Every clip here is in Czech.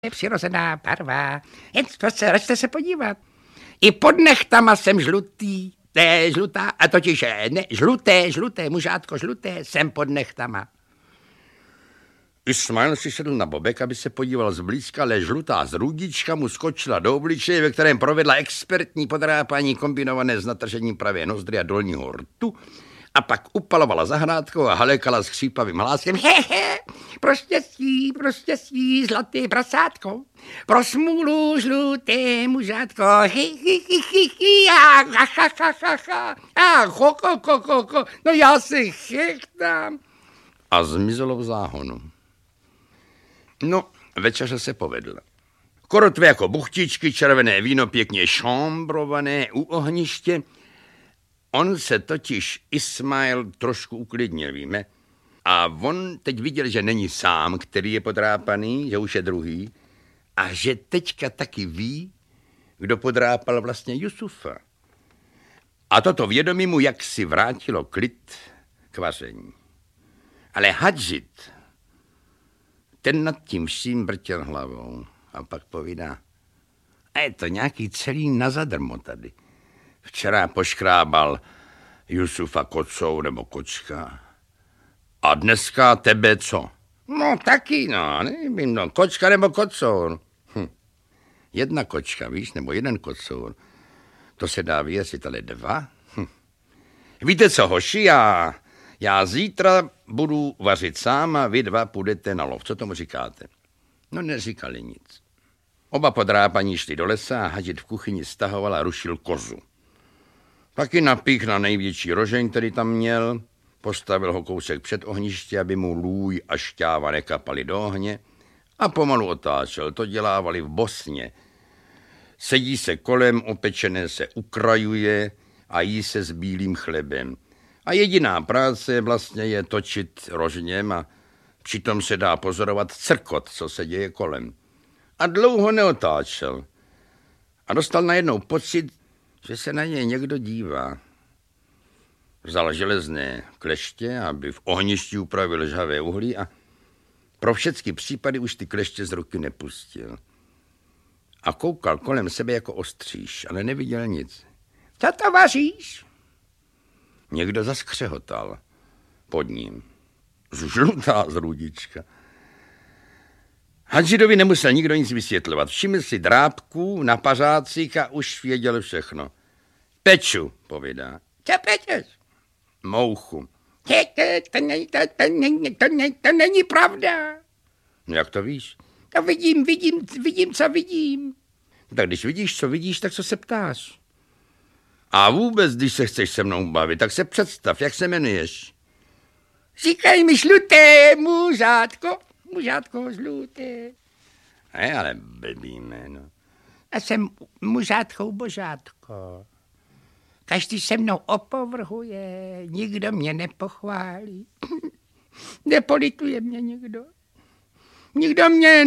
přirozená barva. Jen prostě račte se podívat. I pod nechtama jsem žlutý, žlutá, a totiž ne, žluté, mužátko žluté, jsem pod nechtama. Ismail si sedl na bobek, aby se podíval zblízka, ale žlutá zrůdička mu skočila do obličeje, ve kterém provedla expertní podrápání kombinované s natržením pravé nozdry a dolního rtu, a pak upalovala zahrádkou a halekala s chřípavým hláskem. Hehe, pro štěstí, zlaté prasátko, pro smůlu žluté mužátko, no já si chechtám. A zmizelo v záhonu. No, večeře se povedla. Korotve jako buchtičky, červené víno pěkně šombrované u ohniště. On se totiž Ismail trošku uklidnil, víme. A on teď viděl, že není sám, který je podrápaný, že už je druhý. A že teďka taky ví, kdo podrápal vlastně Jusufa. A toto vědomí mu jaksi vrátilo klid k vaření. Ale Hadžit, ten nad tím vším vrtěl hlavou a pak povídá, a je to nějaký celý na zadrmo tady. Včera poškrábal Jusufa kocou nebo kočka. A dneska tebe co? No taky, no, nevím, no, kočka nebo kocour. Jedna kočka, víš, nebo jeden kocour. To se dá věřit, ale dva? Víte co, hoši, já zítra budu vařit sám a vy dva půjdete na lov. Co tomu říkáte? No, neříkali nic. Oba podrápaní šli do lesa a Hadžit v kuchyni stahoval a rušil kozu. Taky napích na největší rožeň, který tam měl, postavil ho kousek před ohniště, aby mu lůj a šťáva nekapaly do ohně, a pomalu otáčel. To dělávali v Bosně. Sedí se kolem, opečené se ukrajuje a jí se s bílým chlebem. A jediná práce vlastně je točit rožněm a přitom se dá pozorovat crkot, co se děje kolem. A dlouho neotáčel. A dostal najednou pocit, že se na něj někdo dívá. Vzal železné kleště, aby v ohništi upravil žhavé uhlí a pro všechny případy už ty kleště z ruky nepustil. A koukal kolem sebe jako ostříž, ale neviděl nic. Co to vaříš? Někdo zaskřehotal pod ním. Žlutá zrůdička. Hadžidovi nemusel nikdo nic vysvětlovat. Všiml si drápků na pařácích a už věděl všechno. Peču, povídá. Co pečeš? Mouchu. To není pravda. Jak to víš? To vidím, co vidím. Tak když vidíš, co vidíš, tak co se ptáš? A vůbec, když se chceš se mnou bavit, tak se představ, jak se jmenuješ. Říkaj mi žluté, mužátko žluté. Ale blbý jméno. A jsem mužátkou božátko. Každý se mnou opovrhuje, nikdo mě nepochválí. Nepolituje mě nikdo. Nikdo mě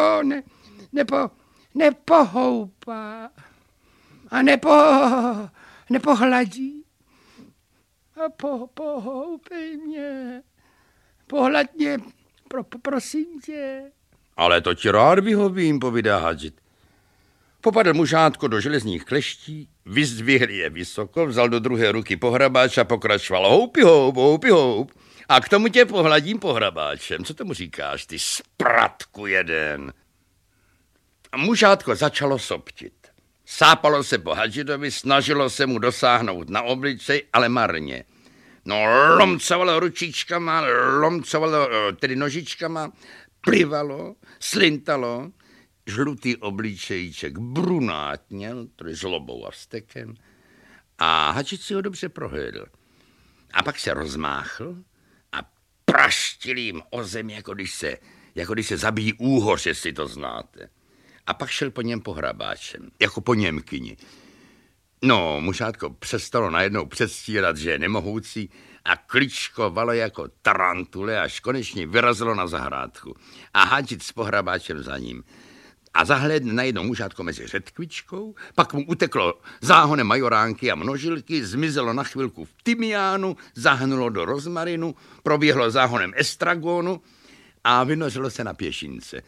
nepohoupá a nepohladí. A pohoupej mě, pohlad mě, prosím tě. Ale to ti rád vyhovím, povídá Hadžit. Popadl mužátko do železných kleští, vyzdvihl je vysoko, vzal do druhé ruky pohrabáč a pokračoval houpi houp. A k tomu tě pohladím pohrabáčem. Co tomu říkáš, ty spratku jeden? A mužátko začalo soptit. Sápalo se po Hadžidovi, snažilo se mu dosáhnout na obličej, ale marně. No, lomcovalo ručičkama, tedy nožičkama, plivalo, slintalo, žlutý obličejček brunátněl, tedy zlobou a vztekem, a Hadžid si ho dobře prohlédl. A pak se rozmáchl a praštil jim o zem, jako když se zabíjí úhoř, jestli to znáte. A pak šel po něm pohrabáčem, jako po Němkyni. No, mužátko přestalo najednou předstírat, že je nemohoucí a kličkovalo jako tarantule, až konečně vyrazilo na zahrádku. A Hadžid s pohrabáčem za ním. A zahlédne najednou mužátko mezi řetkvičkou, pak mu uteklo záhonem majoránky a množilky, zmizelo na chvilku v tymiánu, zahnulo do rozmarinu, proběhlo záhonem estragonu a vynořilo se na pěšince.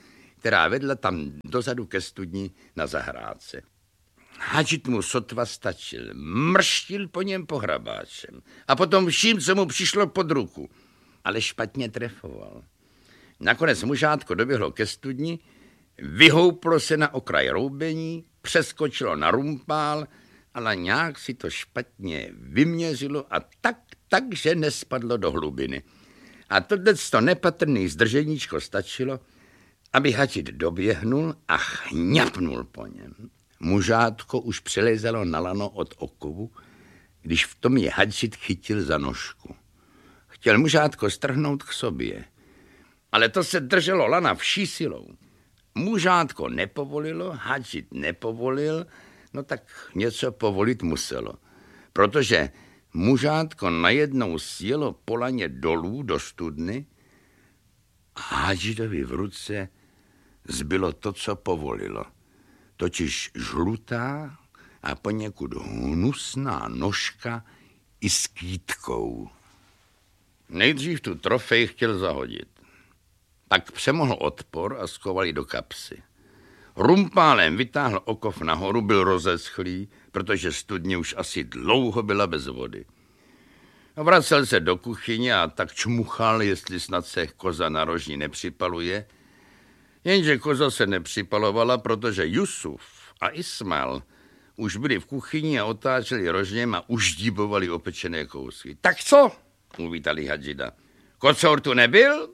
která vedla tam dozadu ke studni na zahrádce. Hadžit mu sotva stačil, mrštil po něm pohrabáčem a potom vším, co mu přišlo pod ruku, ale špatně trefoval. Nakonec mužátko doběhlo ke studni, vyhouplo se na okraj roubení, přeskočilo na rumpál, ale nějak si to špatně vyměřilo a tak, že nespadlo do hlubiny. A tohleto nepatrný zdrženíčko stačilo, aby Hadžit doběhnul a chňapnul po něm. Mužátko už přelezalo na lano od okovu, když v tom je Hadžit chytil za nožku. Chtěl mužátko strhnout k sobě, ale to se drželo lana vší silou. Mužátko nepovolilo, Hadžit nepovolil, no tak něco povolit muselo, protože mužátko najednou sjelo po laně dolů do studny a Hadžitovi v ruce zbylo to, co povolilo, totiž žlutá a poněkud hnusná nožka i s kýtkou. Nejdřív tu trofej chtěl zahodit. Pak přemohl odpor a skoval ji do kapsy. Rumpálem vytáhl okov nahoru, byl rozeschlý, protože studně už asi dlouho byla bez vody. Vracel se do kuchyně a tak čmuchal, jestli snad se koza na rožní nepřipaluje. Jenže koza se nepřipalovala, protože Jusuf a Ismail už byli v kuchyni a otáčeli rožněm a uždíbovali opečené kousky. Tak co? Uvítali Hadžida. Kocour tu nebyl?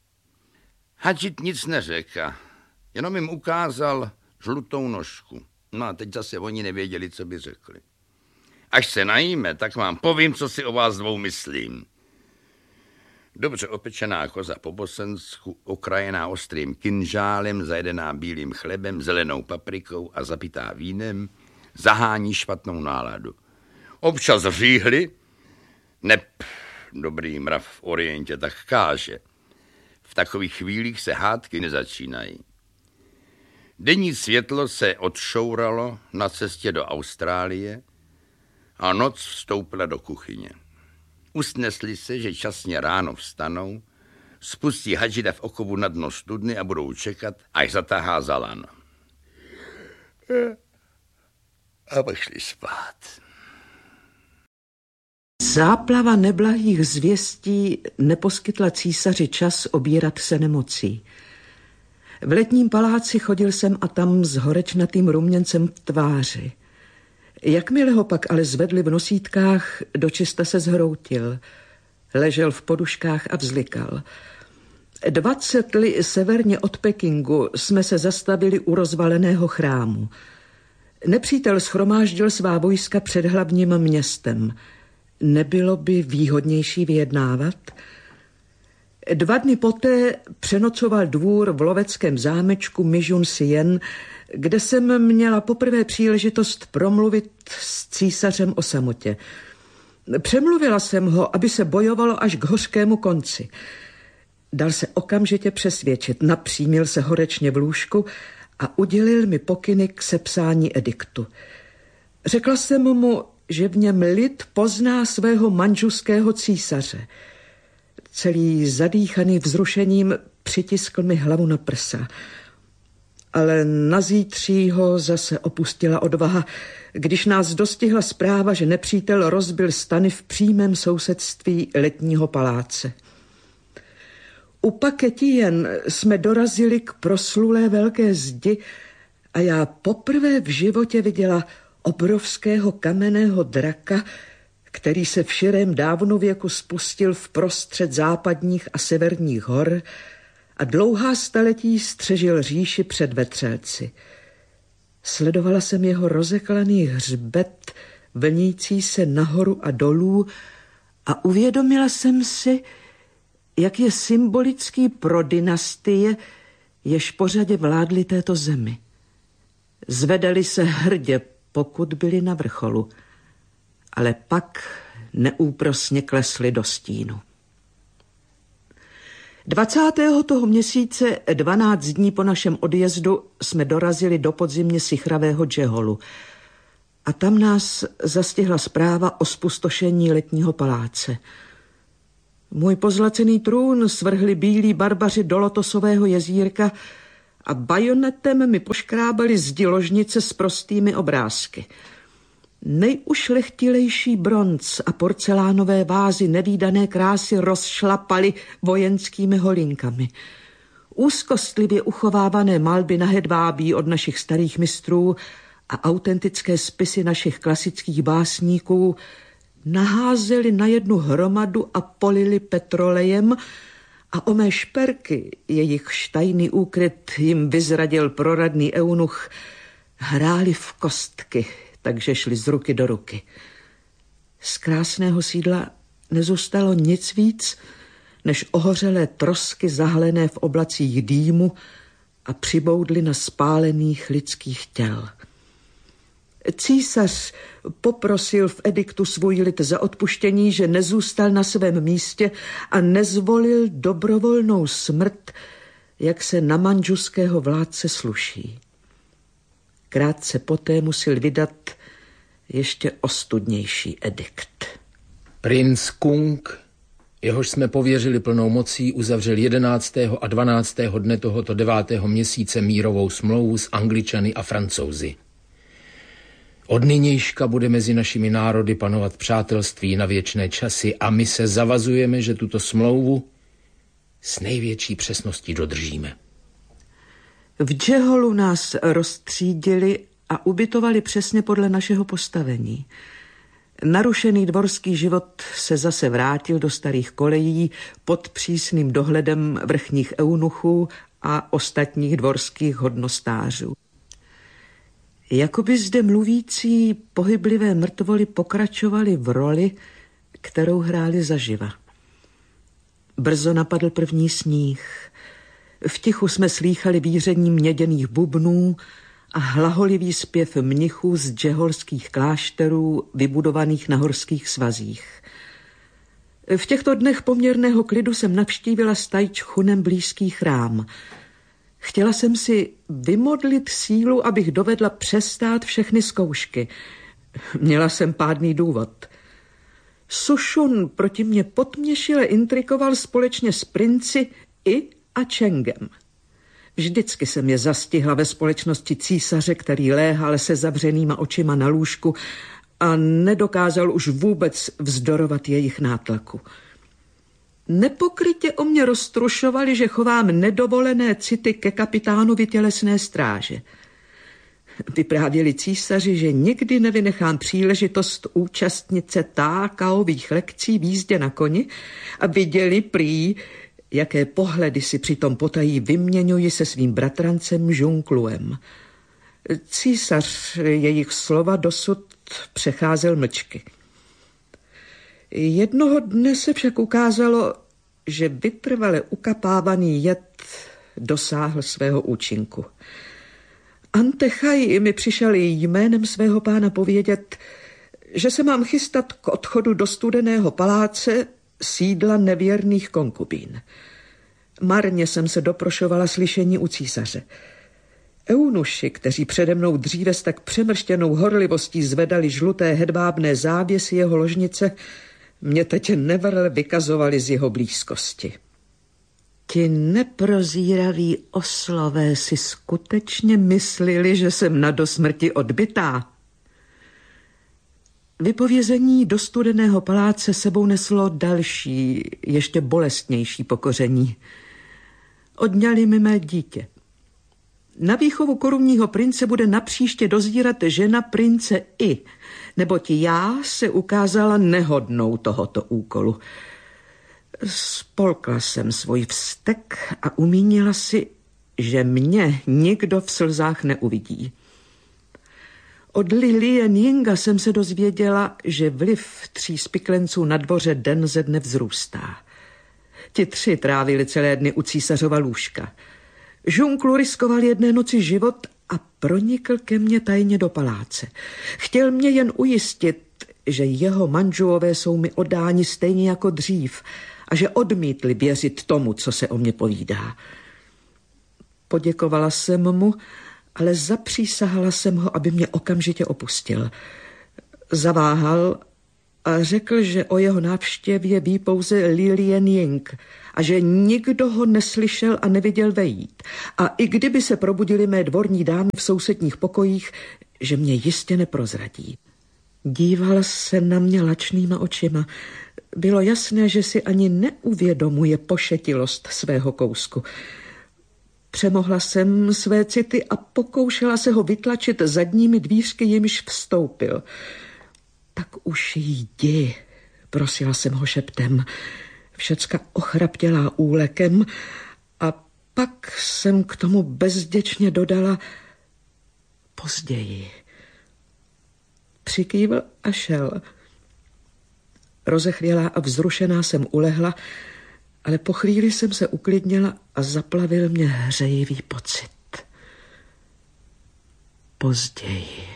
Hadžid nic neřekl, jenom jim ukázal žlutou nožku. No a teď zase oni nevěděli, co by řekli. Až se najíme, tak vám povím, co si o vás dvou myslím. Dobře opečená koza po bosensku, okrajená ostrým kynžálem, zajedená bílým chlebem, zelenou paprikou a zapitá vínem, zahání špatnou náladu. Občas říhli, dobrý mrav v Orientě tak káže. V takových chvílích se hádky nezačínají. Denní světlo se odšouralo na cestě do Austrálie a noc vstoupila do kuchyně. Usnesli se, že časně ráno vstanou, spustí Hadžida v okovu na dno studny a budou čekat, až zatahá za lano. A pak šli spát. Záplava neblahých zvěstí neposkytla císaři čas obírat se nemocí. V letním paláci chodil jsem a tam s horečnatým ruměncem v tváři. Jakmile ho pak ale zvedli v nosítkách, dočista se zhroutil. Ležel v poduškách a vzlikal. 20 li severně od Pekingu jsme se zastavili u rozvaleného chrámu. Nepřítel shromáždil svá vojska před hlavním městem. Nebylo by výhodnější vyjednávat? 2 dny poté přenocoval dvůr v loveckém zámečku Mijun Sien, kde jsem měla poprvé příležitost promluvit s císařem o samotě. Přemluvila jsem ho, aby se bojovalo až k hořkému konci. Dal se okamžitě přesvědčit, napřímil se horečně v lůžku a udělil mi pokyny k sepsání ediktu. Řekla jsem mu, že v něm lid pozná svého manžuského císaře. Celý zadýchaný vzrušením přitiskl mi hlavu na prsa. Ale nazítří ho zase opustila odvaha, když nás dostihla zpráva, že nepřítel rozbil stany v přímém sousedství letního paláce. U Paketien jsme dorazili k proslulé velké zdi a já poprvé v životě viděla obrovského kamenného draka, který se v širém dávnověku spustil v prostřed západních a severních hor a dlouhá staletí střežil říši před vetřelci. Sledovala jsem jeho rozeklaný hřbet, vlnící se nahoru a dolů a uvědomila jsem si, jak je symbolický pro dynastie, jež pořadě vládly této zemi. Zvedali se hrdě, pokud byli na vrcholu, ale pak neúprosně klesli do stínu. 20. toho měsíce, 12 dní po našem odjezdu, jsme dorazili do podzimně sichravého Džeholu a tam nás zastihla zpráva o spustošení letního paláce. Můj pozlacený trůn svrhli bílí barbaři do Lotosového jezírka a bajonetem mi poškrábali zdi ložnice s prostými obrázky. Nejušlechtilejší bronz a porcelánové vázy nevídané krásy rozšlapaly vojenskými holinkami. Úzkostlivě uchovávané malby na hedvábí od našich starých mistrů a autentické spisy našich klasických básníků naházeli na jednu hromadu a polili petrolejem a o mé šperky, jejich tajný úkryt jim vyzradil proradný eunuch, hráli v kostky, takže šli z ruky do ruky. Z krásného sídla nezůstalo nic víc, než ohořelé trosky zahalené v oblacích dýmu a přiboudly na spálených lidských těl. Císař poprosil v ediktu svůj lid za odpuštění, že nezůstal na svém místě a nezvolil dobrovolnou smrt, jak se na mandžuského vládce sluší. Krátce poté musel vydat ještě ostudnější edikt. Princ Kung, jehož jsme pověřili plnou mocí, uzavřel 11. a 12. dne tohoto 9. měsíce mírovou smlouvu s Angličany a Francouzi. Od nynějška bude mezi našimi národy panovat přátelství na věčné časy a my se zavazujeme, že tuto smlouvu s největší přesností dodržíme. V Džeholu nás rozstřídili a ubytovali přesně podle našeho postavení. Narušený dvorský život se zase vrátil do starých kolejí pod přísným dohledem vrchních eunuchů a ostatních dvorských hodnostářů. Jakoby zde mluvící pohyblivé mrtvoly pokračovali v roli, kterou hráli zaživa. Brzo napadl první sníh. V tichu jsme slýchali víření měděných bubnů a hlaholivý zpěv mnichů z džeholských klášterů vybudovaných na horských svazích. V těchto dnech poměrného klidu jsem navštívila s Tajčchunem blízký chrám. Chtěla jsem si vymodlit sílu, abych dovedla přestát všechny zkoušky. Měla jsem pádný důvod. Sušun proti mě potměšile intrikoval společně s princi I a Čengem. Vždycky jsem je zastihla ve společnosti císaře, který léhal se zavřenýma očima na lůžku a nedokázal už vůbec vzdorovat jejich nátlaku. Nepokrytě o mě roztrušovali, že chovám nedovolené city ke kapitánovi tělesné stráže. Vyprávěli císaři, že nikdy nevynechám příležitost účastnit se tákaových lekcí v jízdě na koni a viděli prý, jaké pohledy si přitom potají vyměňuji se svým bratrancem Žunkluem. Císař jejich slova dosud přecházel mlčky. Jednoho dne se však ukázalo, že vytrvale ukapávaný jed dosáhl svého účinku. Antechaj mi přišel jménem svého pána povědět, že se mám chystat k odchodu do studeného paláce, sídla nevěrných konkubín. Marně jsem se doprošovala slyšení u císaře. Eunuši, kteří přede mnou dříve s tak přemrštěnou horlivostí zvedali žluté hedvábné závěsy jeho ložnice, mě teď nevrle vykazovali z jeho blízkosti. Ti neprozíraví oslové si skutečně myslili, že jsem na dosmrti odbytá. Vypovězení do studeného paláce sebou neslo další, ještě bolestnější pokoření. Odňali mi mé dítě. Na výchovu korunního prince bude napříště dozírat žena prince I, neboť já se ukázala nehodnou tohoto úkolu. Spolkla jsem svůj vztek a umínila si, že mě nikdo v slzách neuvidí. Od Lilien Yinga jsem se dozvěděla, že vliv 3 spiklenců na dvoře den ze dne vzrůstá. Ti 3 trávili celé dny u císařova lůžka. Žunklu riskoval jedné noci život a pronikl ke mně tajně do paláce. Chtěl mě jen ujistit, že jeho manžuové jsou mi oddáni stejně jako dřív a že odmítli věřit tomu, co se o mě povídá. Poděkovala jsem mu, ale zapřísahala jsem ho, aby mě okamžitě opustil. Zaváhal a řekl, že o jeho návštěvě ví pouze Lilian Ying a že nikdo ho neslyšel a neviděl vejít. A i kdyby se probudily mé dvorní dámy v sousedních pokojích, že mě jistě neprozradí. Díval se na mě lačnýma očima. Bylo jasné, že si ani neuvědomuje pošetilost svého kousku. Přemohla jsem své city a pokoušela se ho vytlačit zadními dvířky, jimž vstoupil. Tak už jdi, prosila jsem ho šeptem. Všecka ochraptělá úlekem a pak jsem k tomu bezděčně dodala později. Přikývl a šel. Rozechvělá a vzrušená jsem ulehla, ale po chvíli jsem se uklidnila a zaplavil mě hřejivý pocit. Později.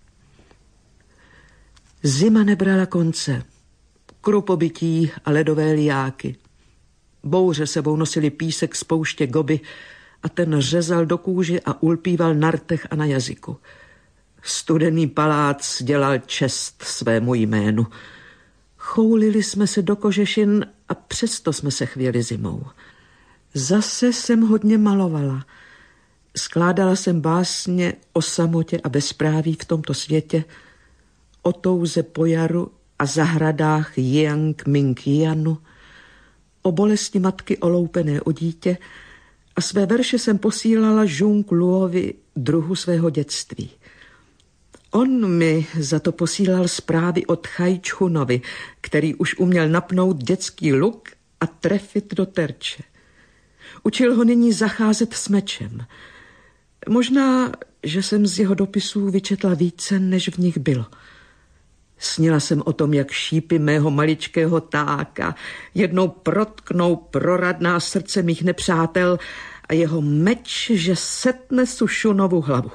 Zima nebrala konce. Krupobytí a ledové liáky. Bouře sebou nosili písek z pouště Gobi a ten řezal do kůže a ulpíval na rtech a na jazyku. Studený palác dělal čest svému jménu. Choulili jsme se do kožešin a přesto jsme se chvěli zimou. Zase jsem hodně malovala. Skládala jsem básně o samotě a bezpráví v tomto světě, o touze po jaru a zahradách Jiang Mingjianu, o bolesti matky oloupené o dítě a své verše jsem posílala Jung Luovi, druhu svého dětství. On mi za to posílal zprávy od Chaj Čchunovi, který už uměl napnout dětský luk a trefit do terče. Učil ho nyní zacházet s mečem. Možná, že jsem z jeho dopisů vyčetla více, než v nich bylo. Snila jsem o tom, jak šípy mého maličkého táka jednou protknou proradná srdce mých nepřátel a jeho meč, že setne Sušunovu hlavu.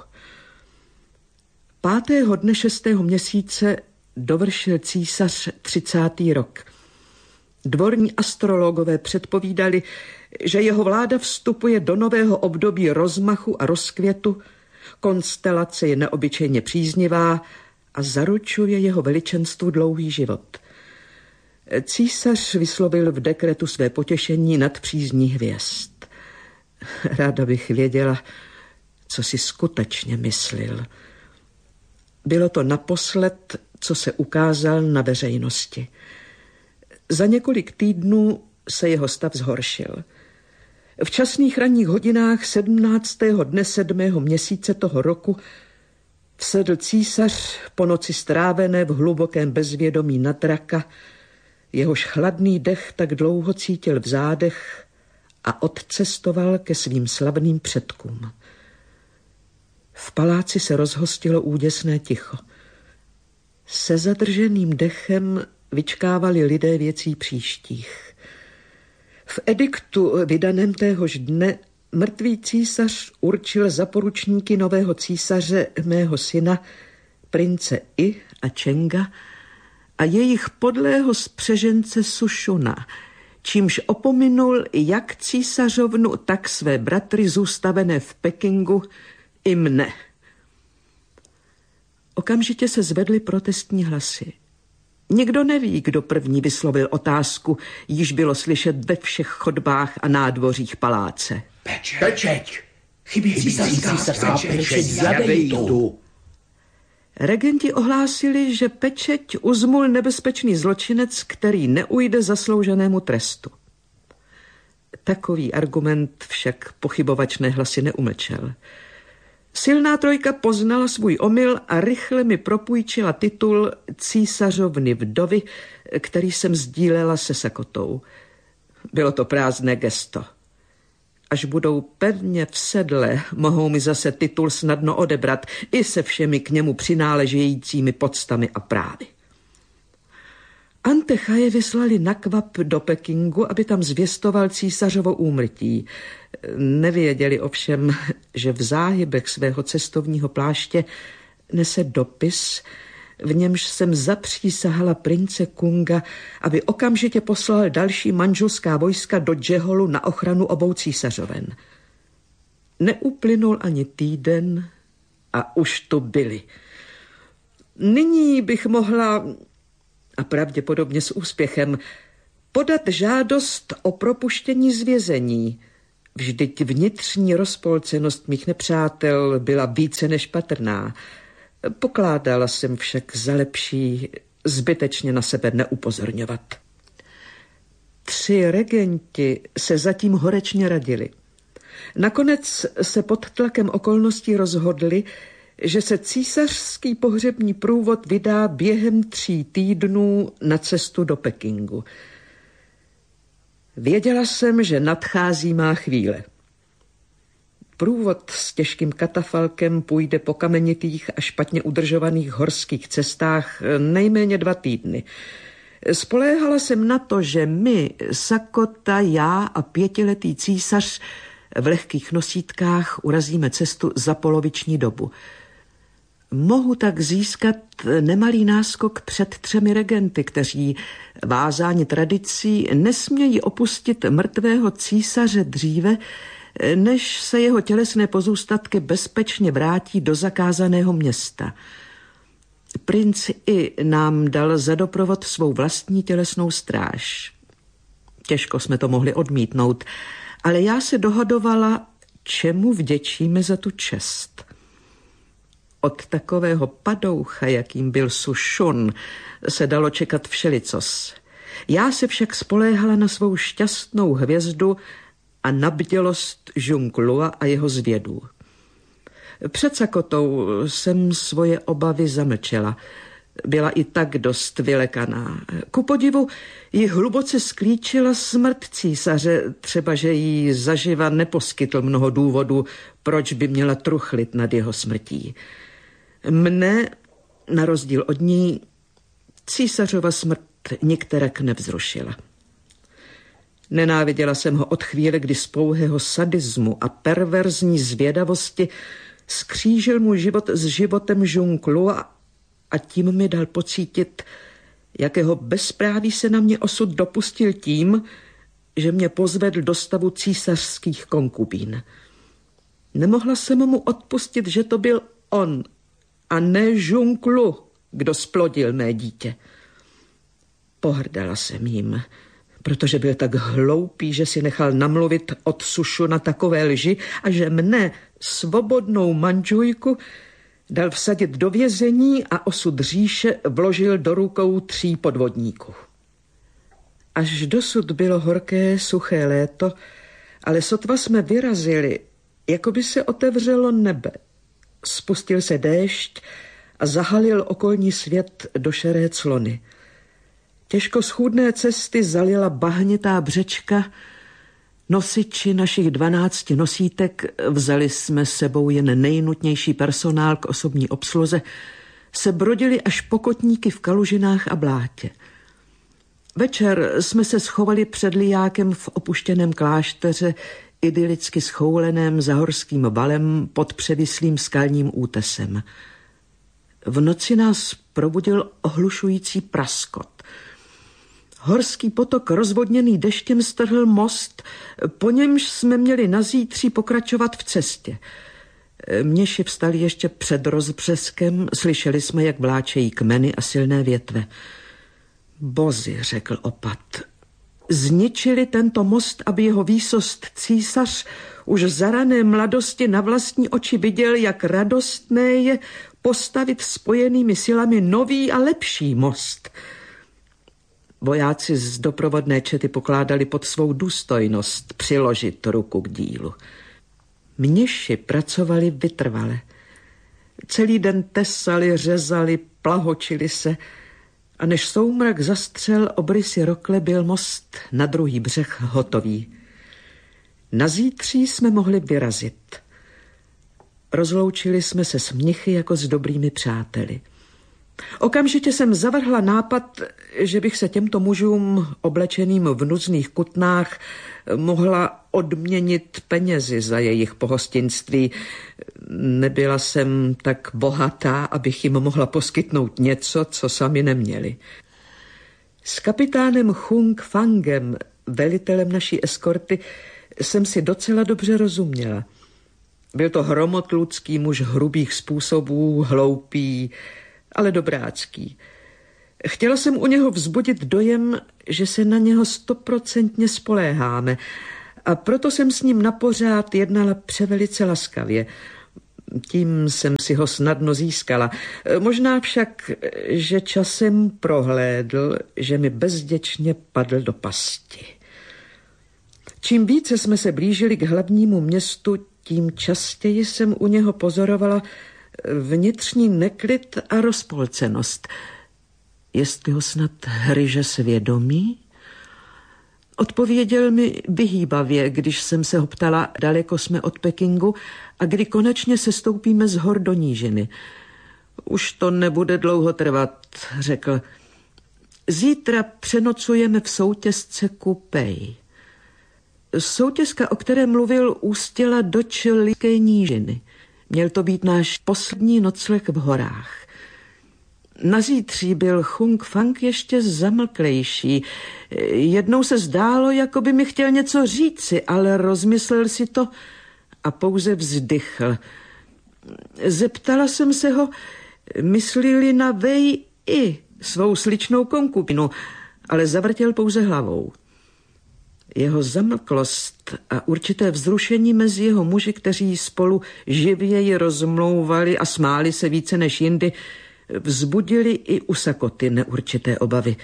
5. dne 6. měsíce dovršil císař 30. rok. Dvorní astrologové předpovídali, že jeho vláda vstupuje do nového období rozmachu a rozkvětu, konstelace je neobyčejně příznivá a zaručuje jeho veličenstvu dlouhý život. Císař vyslovil v dekretu své potěšení nad přízní hvězd. Ráda bych věděla, co si skutečně myslil. Bylo to naposled, co se ukázal na veřejnosti. Za několik týdnů se jeho stav zhoršil. V časných ranních hodinách 17. dne 7. měsíce toho roku vsedl císař po noci strávené v hlubokém bezvědomí na draka, jehož chladný dech tak dlouho cítil v zádech a odcestoval ke svým slavným předkům. V paláci se rozhostilo úděsné ticho. Se zadrženým dechem vyčkávali lidé věcí příštích. V ediktu vydaném téhož dne mrtvý císař určil za poručníky nového císaře mého syna, prince I a Čenga, a jejich podlého spřežence Sušuna, čímž opominul jak císařovnu, tak své bratry zůstavené v Pekingu i mne. Okamžitě se zvedly protestní hlasy. Nikdo neví, kdo první vyslovil otázku, již bylo slyšet ve všech chodbách a nádvořích paláce. Pečeť! Chybí císařská pečeť z Jadejtu. Regenti ohlásili, že pečeť uzmul nebezpečný zločinec, který neujde zaslouženému trestu. Takový argument však pochybovačné hlasy neumlčel. Silná trojka poznala svůj omyl a rychle mi propůjčila titul císařovny vdovy, který jsem sdílela se Sakotou. Bylo to prázdné gesto. Až budou pevně v sedle, mohou mi zase titul snadno odebrat i se všemi k němu přináležejícími poctami a právy. Antechaje vyslali na kvap do Pekingu, aby tam zvěstoval císařovo úmrtí. Nevěděli ovšem, že v záhybech svého cestovního pláště nese dopis, v němž jsem zapřísahala prince Kunga, aby okamžitě poslal další manželská vojska do Džeholu na ochranu obou císařoven. Neuplynul ani týden a už tu byli. Nyní bych mohla... a pravděpodobně s úspěchem, podat žádost o propuštění z vězení. Vždyť vnitřní rozpolcenost mých nepřátel byla více než patrná. Pokládala jsem však za lepší zbytečně na sebe neupozorňovat. 3 regenti se zatím horečně radili. Nakonec se pod tlakem okolností rozhodli, že se císařský pohřební průvod vydá během 3 týdnů na cestu do Pekingu. Věděla jsem, že nadchází má chvíle. Průvod s těžkým katafalkem půjde po kamenitých a špatně udržovaných horských cestách nejméně 2 týdny. Spoléhala jsem na to, že my, Sakota, já a 5letý císař v lehkých nosítkách urazíme cestu za poloviční dobu. Mohu tak získat nemalý náskok před 3 regenty, kteří, vázáni tradicí, nesmějí opustit mrtvého císaře dříve, než se jeho tělesné pozůstatky bezpečně vrátí do zakázaného města. Princ I nám dal za doprovod svou vlastní tělesnou stráž. Těžko jsme to mohli odmítnout, ale já se dohadovala, čemu vděčíme za tu čest. Od takového padoucha, jakým byl Su Šun, se dalo čekat všelicos. Já se však spoléhala na svou šťastnou hvězdu a na bdělost Zhong Lua a jeho zvědů. Před Sakotou jsem svoje obavy zamlčela. Byla i tak dost vylekaná. Ku podivu ji hluboce sklíčila smrt císaře, třeba že jí zaživa neposkytl mnoho důvodů, proč by měla truchlit nad jeho smrtí. Mne, na rozdíl od ní, císařova smrt nikterak nevzrušila. Nenáviděla jsem ho od chvíle, kdy z pouhého sadismu a perverzní zvědavosti skřížil můj život s životem Zhong Lua a tím mi dal pocítit, jakého bezpráví se na mě osud dopustil tím, že mě pozvedl do stavu císařských konkubín. Nemohla jsem mu odpustit, že to byl on a ne Zhong Lu, kdo splodil mé dítě. Pohrdala jsem jim, protože byl tak hloupý, že si nechal namluvit od Sušu na takové lži a že mne, svobodnou manžujku, dal vsadit do vězení a osud říše vložil do rukou 3 podvodníků. Až dosud bylo horké, suché léto, ale sotva jsme vyrazili, jako by se otevřelo nebe. Spustil se déšť a zahalil okolní svět do šeré clony. Těžko schůdné cesty zalila bahnitá břečka. Nosiči našich 12 nosítek, vzali jsme sebou jen nejnutnější personál k osobní obsluze, se brodili až po kotníky v kalužinách a blátě. Večer jsme se schovali před lijákem v opuštěném klášteře, idylicky schouleném za horským valem pod převislým skalním útesem. V noci nás probudil ohlušující praskot. Horský potok rozvodněný deštěm strhl most, po němž jsme měli na zítří pokračovat v cestě. Měši vstali ještě před rozbřeskem, slyšeli jsme, jak vláčejí kmeny a silné větve. Bozi, řekl opat, zničili tento most, aby jeho výsost císař už za rané mladosti na vlastní oči viděl, jak radostné je postavit spojenými silami nový a lepší most. Vojáci z doprovodné čety pokládali pod svou důstojnost přiložit ruku k dílu. Měši pracovali vytrvale. Celý den tesali, řezali, plahočili se a než soumrak zastřel obrysy rokle, byl most na druhý břeh hotový. Na zítří jsme mohli vyrazit. Rozloučili jsme se s mnichy jako s dobrými přáteli. Okamžitě jsem zavrhla nápad, že bych se těmto mužům oblečeným v nuzných kutnách mohla odměnit penězi za jejich pohostinství. Nebyla jsem tak bohatá, abych jim mohla poskytnout něco, co sami neměli. S kapitánem Hung Fangem, velitelem naší eskorty, jsem si docela dobře rozuměla. Byl to hromotludský muž hrubých způsobů, hloupý, ale dobrácký. Chtěla jsem u něho vzbudit dojem, že se na něho 100% spoléháme, a proto jsem s ním napořád jednala převelice laskavě. Tím jsem si ho snadno získala. Možná však, že časem prohlédl, že mi bezděčně padl do pasti. Čím více jsme se blížili k hlavnímu městu, tím častěji jsem u něho pozorovala vnitřní neklid a rozpolcenost. Jestli ho snad hryže svědomí? Odpověděl mi vyhýbavě, když jsem se ho ptala, daleko jsme od Pekingu a kdy konečně sestoupíme z hor do nížiny. Už to nebude dlouho trvat, řekl. Zítra přenocujeme v soutězce Kupej. Soutězka, o které mluvil, ústěla do Čiliké nížiny. Měl to být náš poslední nocleh v horách. Na zítří byl Hung Fang ještě zamlklejší. Jednou se zdálo, jako by mi chtěl něco říci, ale rozmyslel si to a pouze vzdychl. Zeptala jsem se ho, myslí-li na Wei i svou sličnou konkubinu, ale zavrtěl pouze hlavou. Jeho zamlklost a určité vzrušení mezi jeho muži, kteří spolu živěji rozmlouvali a smáli se více než jindy, vzbudili i u Sakoty neurčité obavy.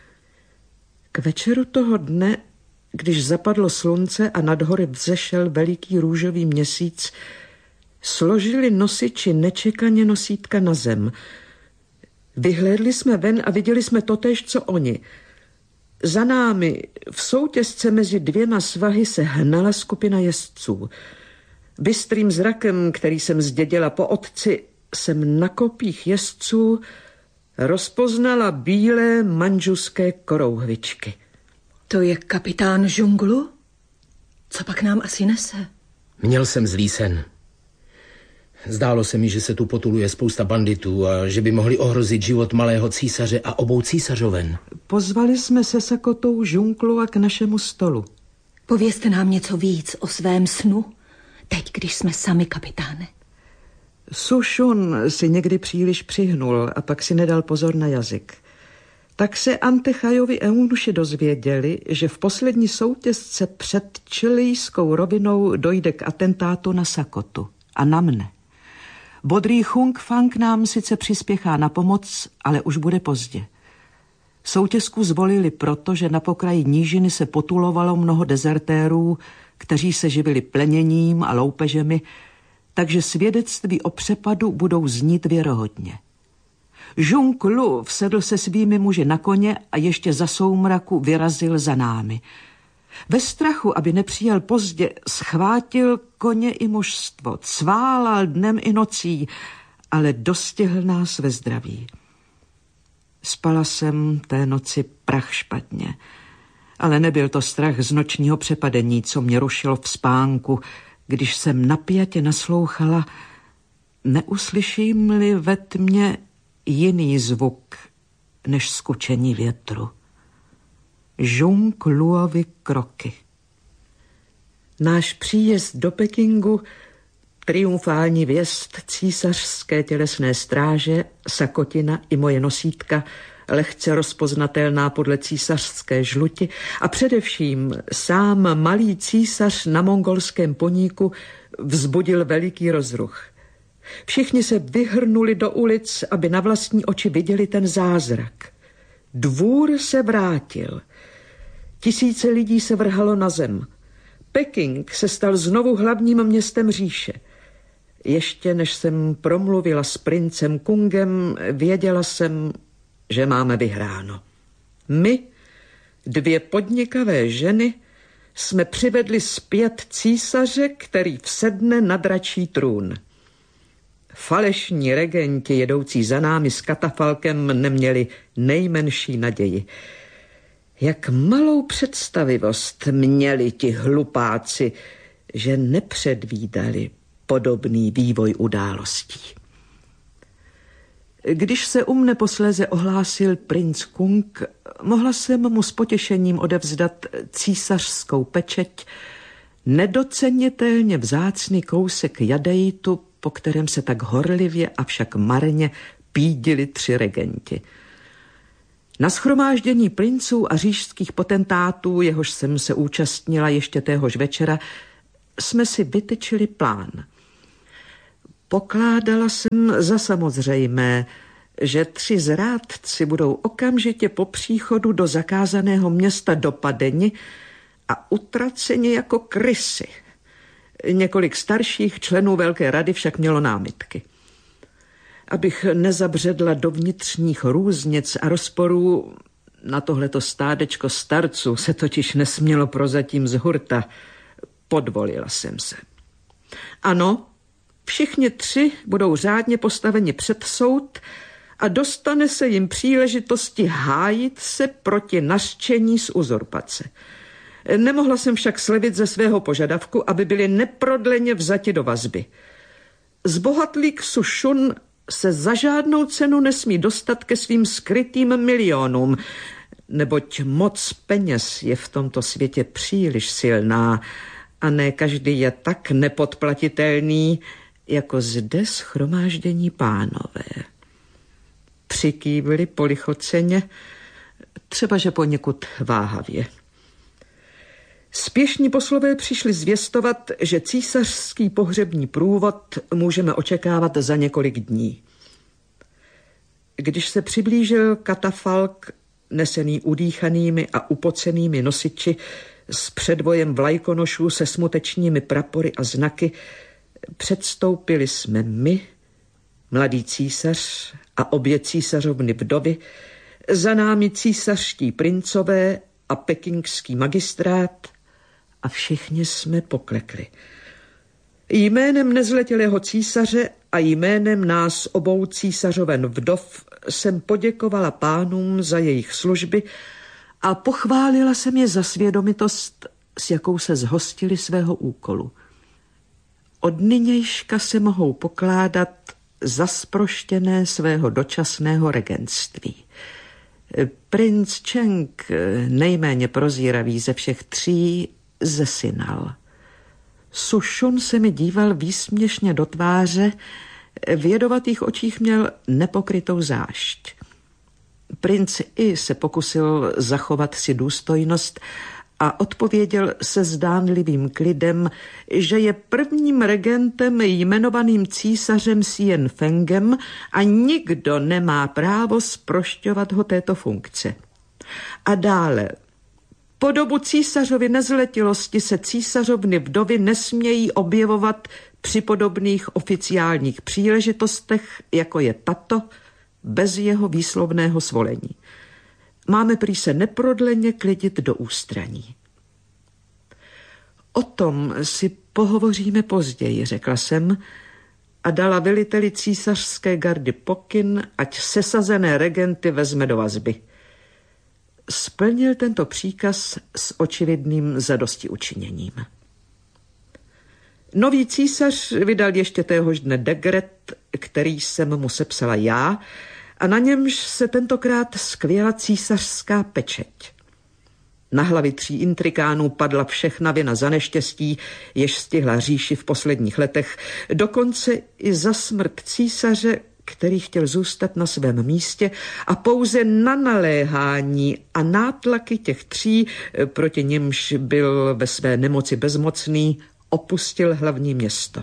K večeru toho dne, když zapadlo slunce a nad hory vzešel veliký růžový měsíc, složili nosiči nečekaně nosítka na zem. Vyhlédli jsme ven a viděli jsme totéž, co oni. Za námi v soutězce mezi dvěma svahy se hnala skupina jezdců. Bystrým zrakem, který jsem zdědila po otci, jsem na kopích jezdců rozpoznala bílé manžuské korouhvičky. To je kapitán Žunglu? Co pak nám asi nese? Měl jsem zlý sen. Zdálo se mi, že se tu potuluje spousta banditů a že by mohli ohrozit život malého císaře a obou císařoven. Pozvali jsme se Sakotou Žunglua k našemu stolu. Povězte nám něco víc o svém snu, teď, když jsme sami, kapitáne. Su Shun si někdy příliš přihnul a pak si nedal pozor na jazyk. Tak se Antechajovi eunuši dozvěděli, že v poslední soutězce před Čilijskou rovinou dojde k atentátu na Sakotu a na mne. Bodrý Hung Fang nám sice přispěchá na pomoc, ale už bude pozdě. Soutězku zvolili proto, že na pokraji nížiny se potulovalo mnoho dezertérů, kteří se živili pleněním a loupežemi, takže svědectví o přepadu budou znít věrohodně. Žung Lu vsedl se svými muži na koně a ještě za soumraku vyrazil za námi. Ve strachu, aby nepřijel pozdě, schvátil koně i mužstvo, cválal dnem i nocí, ale dostihl nás ve zdraví. Spala jsem té noci prach špatně, ale nebyl to strach z nočního přepadení, co mě rušilo v spánku, když jsem napjatě naslouchala, neuslyším-li ve tmě jiný zvuk než skučení větru. Žung Luovi kroky. Náš příjezd do Pekingu, triumfální věst císařské tělesné stráže, Sakotina i moje nosítka, lehce rozpoznatelná podle císařské žluti, a především sám malý císař na mongolském poníku vzbudil veliký rozruch. Všichni se vyhrnuli do ulic, aby na vlastní oči viděli ten zázrak. Dvůr se vrátil. Tisíce lidí se vrhalo na zem. Peking se stal znovu hlavním městem říše. Ještě než jsem promluvila s princem Kungem, věděla jsem, že máme vyhráno. My, dvě podnikavé ženy, jsme přivedli zpět císaře, který vsedne na dračí trůn. Falešní regenti jedoucí za námi s katafalkem neměli nejmenší naději. Jak malou představivost měli ti hlupáci, že nepředvídali podobný vývoj událostí. Když se u mne posléze ohlásil princ Kung, mohla jsem mu s potěšením odevzdat císařskou pečeť, nedocenitelně vzácný kousek jadeitu, po kterém se tak horlivě, avšak marně pídili 3 regenti. Na shromáždění princů a říšských potentátů, jehož jsem se účastnila ještě téhož večera, jsme si vytyčili plán. Pokládala jsem za samozřejmé, že 3 zrádci budou okamžitě po příchodu do zakázaného města dopadeni a utraceni jako krysy. Několik starších členů Velké rady však mělo námitky. Abych nezabředla do vnitřních různic a rozporů, na tohleto stádečko starců se totiž nesmělo prozatím z hurta, podvolila jsem se. Ano, všichni 3 budou řádně postaveni před soud a dostane se jim příležitosti hájit se proti nařčení z uzurpace. Nemohla jsem však slevit ze svého požadavku, aby byli neprodleně vzati do vazby. Zbohatlík Su Šun se za žádnou cenu nesmí dostat ke svým skrytým milionům, neboť moc peněz je v tomto světě příliš silná a ne každý je tak nepodplatitelný, jako zde shromáždění pánové. Přikývli polichoceně, třebaže poněkud váhavě. Spěšní poslové přišli zvěstovat, že císařský pohřební průvod můžeme očekávat za několik dní. Když se přiblížil katafalk, nesený udýchanými a upocenými nosiči s předvojem vlajkonošů se smutečními prapory a znaky, předstoupili jsme my, mladý císař a obě císařovny vdovy, za námi císařští princové a pekingský magistrát a všichni jsme poklekli. Jménem nezletilého císaře a jménem nás obou císařoven vdov jsem poděkovala pánům za jejich služby a pochválila jsem je za svědomitost, s jakou se zhostili svého úkolu. Od nynějška se mohou pokládat za zproštěné svého dočasného regentství. Princ Cheng, nejméně prozíravý ze všech 3, zesynal. Su Šun se mi díval výsměšně do tváře, v jedovatých očích měl nepokrytou zášť. Princ I se pokusil zachovat si důstojnost a odpověděl se zdánlivým klidem, že je prvním regentem jmenovaným císařem Xian Fengem a nikdo nemá právo zprošťovat ho této funkce. A dále, po dobu císařovy nezletilosti se císařovny vdovy nesmějí objevovat při podobných oficiálních příležitostech, jako je tato, bez jeho výslovného svolení. Máme prý se neprodleně klidit do ústraní. O tom si pohovoříme později, řekla jsem a dala veliteli císařské gardy pokyn, ať sesazené regenty vezme do vazby. Splnil tento příkaz s očividným zadostiučiněním. Nový císař vydal ještě téhož dne dekret, který jsem mu sepsala já, a na němž se tentokrát skvěla císařská pečeť. Na hlavy 3 intrikánů padla všechna vina za neštěstí, jež stihla říši v posledních letech, dokonce i za smrt císaře, který chtěl zůstat na svém místě a pouze na naléhání a nátlaky těch 3, proti nimž byl ve své nemoci bezmocný, opustil hlavní město.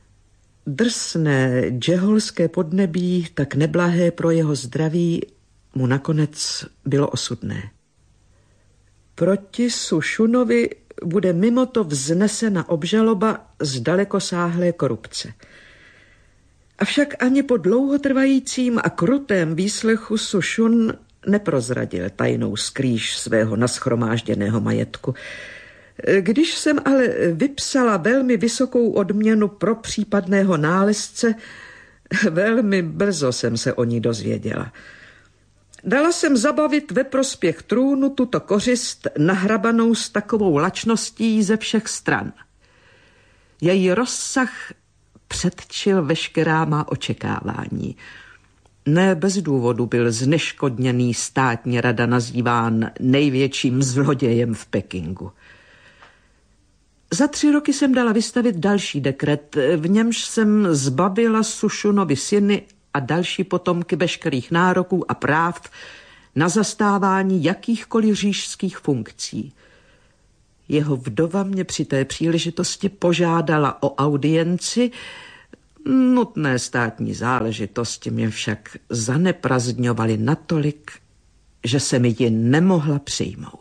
Drsné džeholské podnebí, tak neblahé pro jeho zdraví, mu nakonec bylo osudné. Proti Su Šunovi bude mimo to vznesena obžaloba z dalekosáhlé korupce. Avšak ani po dlouhotrvajícím a krutém výslechu Su Šun neprozradil tajnou skrýž svého nashromážděného majetku. Když jsem ale vypsala velmi vysokou odměnu pro případného nálezce, velmi brzo jsem se o ní dozvěděla. Dala jsem zabavit ve prospěch trůnu tuto kořist nahrabanou s takovou lačností ze všech stran. Její rozsah předčil veškerá má očekávání. Ne bez důvodu byl zneškodněný státní rada nazýván největším zlodějem v Pekingu. Za 3 roky jsem dala vystavit další dekret, v němž jsem zbavila Su Šunovi syny a další potomky veškerých nároků a práv, na zastávání jakýchkoliv říšských funkcí. Jeho vdova mě při té příležitosti požádala o audienci. Nutné státní záležitosti mě však zaneprazdňovaly natolik, že se mi ji nemohla přijmout.